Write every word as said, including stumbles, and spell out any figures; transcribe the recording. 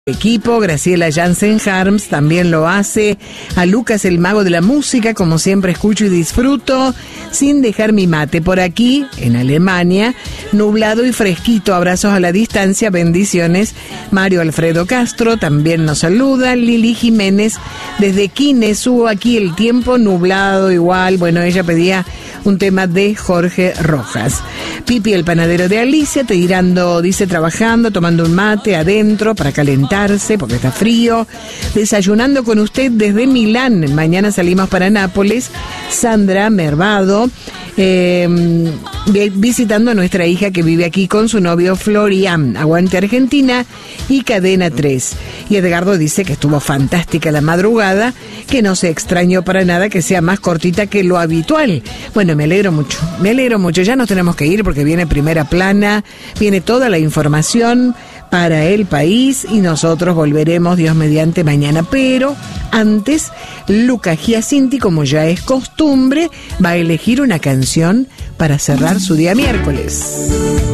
Equipo, Graciela Jansen Harms también lo hace, a Lucas el mago de la música, como siempre escucho y disfruto, sin dejar mi mate. Por aquí, en Alemania, nublado y fresquito, abrazos a la distancia, bendiciones. Mario Alfredo Castro también nos saluda, Lili Jiménez, desde Quines, subo aquí el tiempo nublado igual, bueno, ella pedía un tema de Jorge Rojas. Pipi el panadero de Alicia, tirando, dice, trabajando, tomando un mate adentro para calentarse porque está frío, desayunando con usted desde Milán, mañana salimos para Nápoles. Sandra Mervado, eh, visitando a nuestra hija que vive aquí con su novio Florian, aguante Argentina y Cadena tres. Y Edgardo dice que estuvo fantástica la madrugada, que no se extrañó para nada que sea más cortita que lo habitual. Bueno, me alegro mucho, me alegro mucho, ya nos tenemos que ir porque viene Primera Plana, viene toda la información para el país y nosotros volveremos, Dios mediante, mañana. Pero antes, Luca Giacinti, como ya es costumbre, va a elegir una canción para cerrar su día miércoles.